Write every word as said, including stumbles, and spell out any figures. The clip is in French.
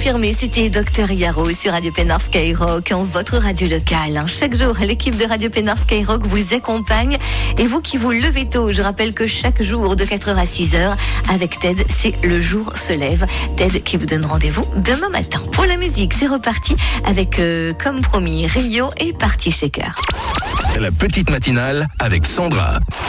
confirmé, c'était Docteur Yaro sur Radio Pénard Skyrock, en votre radio locale. Chaque jour, l'équipe de Radio Pénard Skyrock vous accompagne. Et vous qui vous levez tôt, je rappelle que chaque jour de quatre heures à six heures, avec Ted, c'est Le Jour se lève. Ted qui vous donne rendez-vous demain matin. Pour la musique, c'est reparti avec, euh, comme promis, Rio et Party Shaker. La petite matinale avec Sandra.